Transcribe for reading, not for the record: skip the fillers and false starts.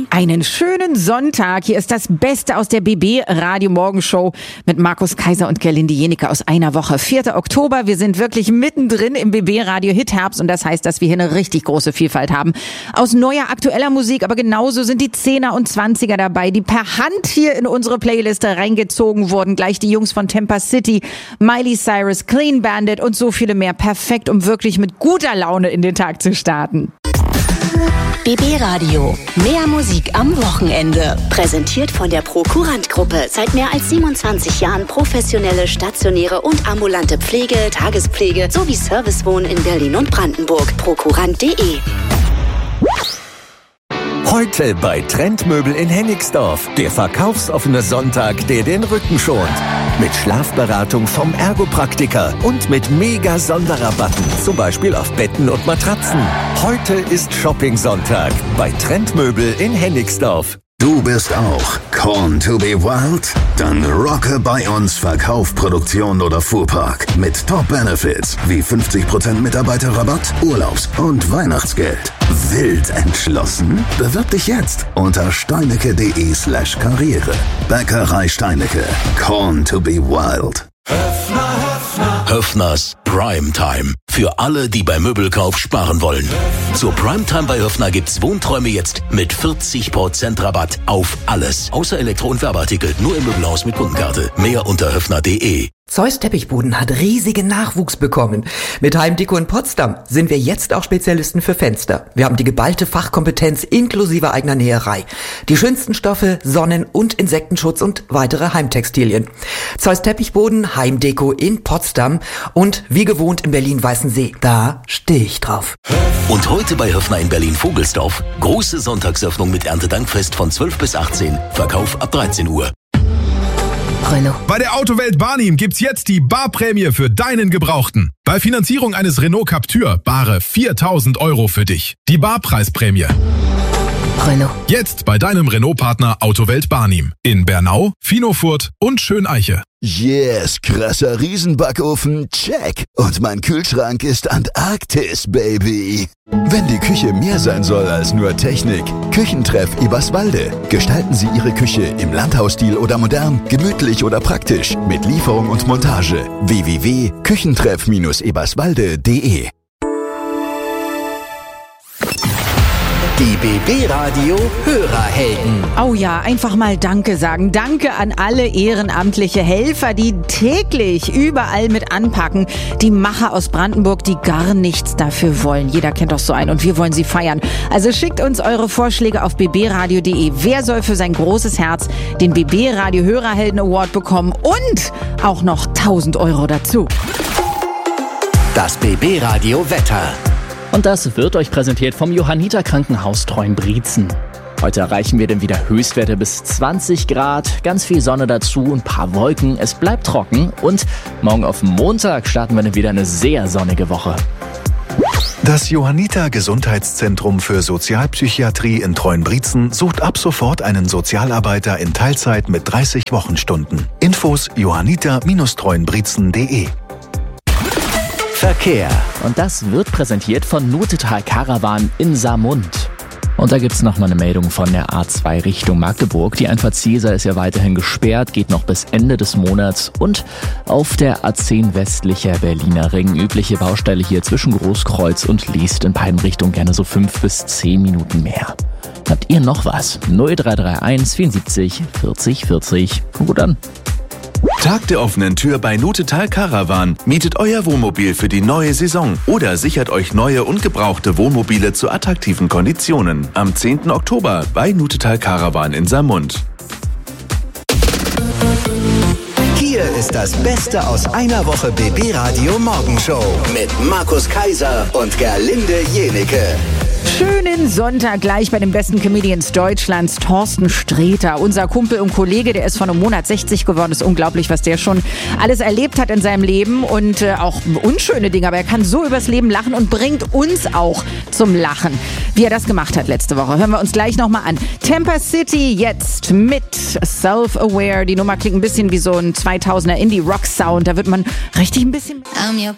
Einen schönen Sonntag. Hier ist das Beste aus der BB Radio Morgenshow mit Markus Kaiser und Gerlinde Jenike aus einer Woche. 4. Oktober. Wir sind wirklich mittendrin im BB Radio Hit Herbst und das heißt, dass wir hier eine richtig große Vielfalt haben. Aus neuer, aktueller Musik, aber genauso sind die 10er und 20er dabei, die per Hand hier in unsere Playliste reingezogen wurden. Gleich die Jungs von Tampa City, Miley Cyrus, Clean Bandit und so viele mehr. Perfekt, um wirklich mit guter Laune in den Tag zu starten. BB Radio. Mehr Musik am Wochenende. Präsentiert von der Prokurant-Gruppe. Seit mehr als 27 Jahren professionelle, stationäre und ambulante Pflege, Tagespflege sowie Servicewohnen in Berlin und Brandenburg. Prokurant.de. Heute bei Trendmöbel in Hennigsdorf. Der verkaufsoffene Sonntag, der den Rücken schont. Mit Schlafberatung vom Ergopraktiker und mit mega Sonderrabatten. Zum Beispiel auf Betten und Matratzen. Heute ist Shopping-Sonntag bei Trendmöbel in Hennigsdorf. Du bist auch Corn to be Wild? Dann rocke bei uns Verkauf, Produktion oder Fuhrpark mit Top-Benefits wie 50% Mitarbeiterrabatt, Urlaubs- und Weihnachtsgeld. Wild entschlossen? Bewirb dich jetzt unter steinecke.de/Karriere. Bäckerei Steinecke. Corn to be Wild. Höffners Primetime. Für alle, die beim Möbelkauf sparen wollen. Zur Primetime bei Höffner gibt's Wohnträume jetzt mit 40% Rabatt auf alles. Außer Elektro- und Werbeartikel. Nur im Möbelhaus mit Kundenkarte. Mehr unter höffner.de. Zeus Teppichboden hat riesigen Nachwuchs bekommen. Mit Heimdeko in Potsdam sind wir jetzt auch Spezialisten für Fenster. Wir haben die geballte Fachkompetenz inklusive eigener Näherei. Die schönsten Stoffe, Sonnen- und Insektenschutz und weitere Heimtextilien. Zeus Teppichboden, Heimdeko in Potsdam und wie gewohnt in Berlin-Weißensee. Da stehe ich drauf. Und heute bei Höffner in Berlin-Vogelsdorf. Große Sonntagsöffnung mit Erntedankfest von 12 bis 18. Verkauf ab 13 Uhr. Renault. Bei der Autowelt Barnim gibt's jetzt die Barprämie für deinen Gebrauchten. Bei Finanzierung eines Renault Captur bare 4.000 € für dich. Die Barpreisprämie. Renault. Jetzt bei deinem Renault-Partner Autowelt Barnim. In Bernau, Finofurt und Schöneiche. Yes, krasser Riesenbackofen, check. Und mein Kühlschrank ist Antarktis, Baby. Wenn die Küche mehr sein soll als nur Technik, Küchentreff Eberswalde. Gestalten Sie Ihre Küche im Landhausstil oder modern, gemütlich oder praktisch, mit Lieferung und Montage. www.küchentreff-eberswalde.de. Die BB Radio Hörerhelden. Oh ja, einfach mal Danke sagen. Danke an alle ehrenamtliche Helfer, die täglich überall mit anpacken. Die Macher aus Brandenburg, die gar nichts dafür wollen. Jeder kennt doch so einen und wir wollen sie feiern. Also schickt uns eure Vorschläge auf bbradio.de. Wer soll für sein großes Herz den BB Radio Hörerhelden Award bekommen und auch noch 1.000 € dazu. Das BB Radio Wetter. Und das wird euch präsentiert vom Johanniter Krankenhaus Treuenbrietzen. Heute erreichen wir dann wieder Höchstwerte bis 20 Grad, ganz viel Sonne dazu, ein paar Wolken, es bleibt trocken und morgen auf Montag starten wir dann wieder eine sehr sonnige Woche. Das Johanniter Gesundheitszentrum für Sozialpsychiatrie in Treuenbrietzen sucht ab sofort einen Sozialarbeiter in Teilzeit mit 30 Wochenstunden. Infos johanniter-treuenbrietzen.de. Verkehr. Und das wird präsentiert von Nutetal Caravan in Saarmund. Und da gibt's noch mal eine Meldung von der A2 Richtung Magdeburg. Die Einfahrt Zielser ist ja weiterhin gesperrt, geht noch bis Ende des Monats. Und auf der A10 westlicher Berliner Ring übliche Baustelle hier zwischen Großkreuz und Liest in beiden Richtungen gerne so 5 bis 10 Minuten mehr. Habt ihr noch was? 0331 74 40 40. Kommt gut an. Tag der offenen Tür bei Nutetal Caravan. Mietet euer Wohnmobil für die neue Saison oder sichert euch neue und gebrauchte Wohnmobile zu attraktiven Konditionen. Am 10. Oktober bei Nutetal Caravan in Saarmund. Hier ist das Beste aus einer Woche BB Radio Morgenshow mit Markus Kaiser und Gerlinde Jenike. Schönen Sonntag gleich bei den besten Comedians Deutschlands, Thorsten Sträter. Unser Kumpel und Kollege, der ist vor einem Monat 60 geworden. Ist unglaublich, was der schon alles erlebt hat in seinem Leben und auch unschöne Dinge. Aber er kann so übers Leben lachen und bringt uns auch zum Lachen. Wie er das gemacht hat letzte Woche, hören wir uns gleich nochmal an. Tampa City jetzt mit Self-Aware. Die Nummer klingt ein bisschen wie so ein 2000er Indie-Rock-Sound. Da wird man richtig ein bisschen... I'm your